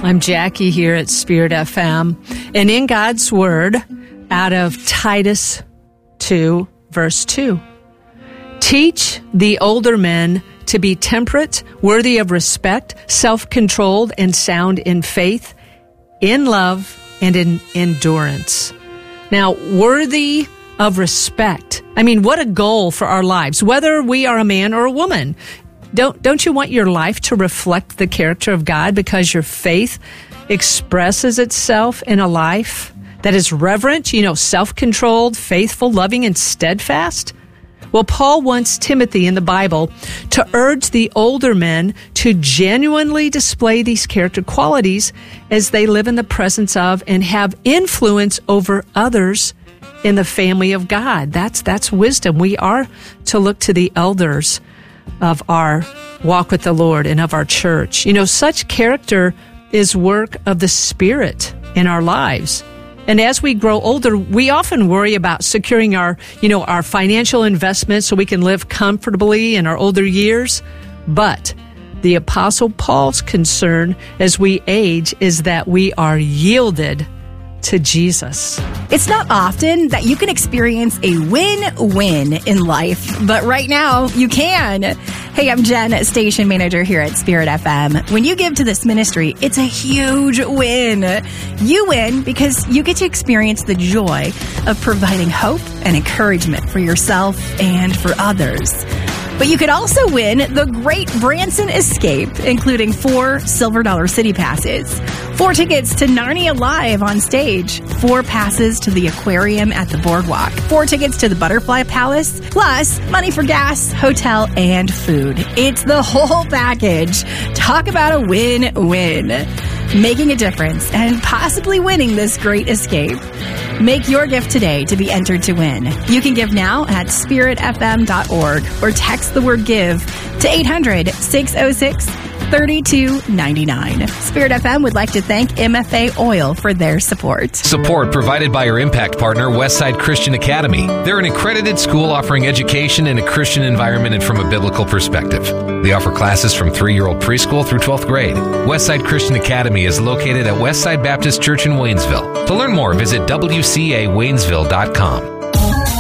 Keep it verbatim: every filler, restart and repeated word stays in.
I'm Jackie here at Spirit F M, and in God's Word, out of Titus two, verse two, teach the older men to be temperate, worthy of respect, self-controlled, and sound in faith, in love, and in endurance. Now, worthy of respect. I mean, what a goal for our lives, whether we are a man or a woman. Don't, don't you want your life to reflect the character of God because your faith expresses itself in a life that is reverent, you know, self-controlled, faithful, loving, and steadfast? Well, Paul wants Timothy in the Bible to urge the older men to genuinely display these character qualities as they live in the presence of and have influence over others in the family of God. That's, that's wisdom. We are to look to the elders of our walk with the Lord and of our church. You know, such character is work of the Spirit in our lives. And as we grow older, we often worry about securing our, you know, our financial investments so we can live comfortably in our older years. But the Apostle Paul's concern as we age is that we are yielded to Jesus. It's not often that you can experience a win-win in life, but right now you can. Hey, I'm Jen, station manager here at Spirit F M. When you give to this ministry, it's a huge win. You win because you get to experience the joy of providing hope and encouragement for yourself and for others. But you could also win the Great Branson Escape, including four Silver Dollar City passes, four tickets to Narnia Live on stage, four passes to the aquarium at the boardwalk, four tickets to the Butterfly Palace, plus money for gas, hotel, and food. It's the whole package. Talk about a win-win. Making a difference and possibly winning this great escape. Make your gift today to be entered to win. You can give now at spirit f m dot org or text the word GIVE to eight hundred, six oh six, three two nine nine. Spirit F M would like to thank M F A Oil for their support. Support provided by your impact partner, Westside Christian Academy. They're an accredited school offering education in a Christian environment and from a biblical perspective. They offer classes from three-year-old preschool through twelfth grade. Westside Christian Academy is located at Westside Baptist Church in Waynesville. To learn more, visit w c a waynesville dot com.